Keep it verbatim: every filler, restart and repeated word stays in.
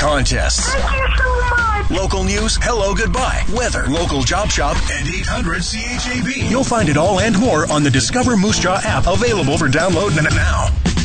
contests. Thank you so much. Local news, hello, goodbye, weather, local job shop, and eight hundred C H A B. You'll find it all and more on the Discover Moose Jaw app, available for download now.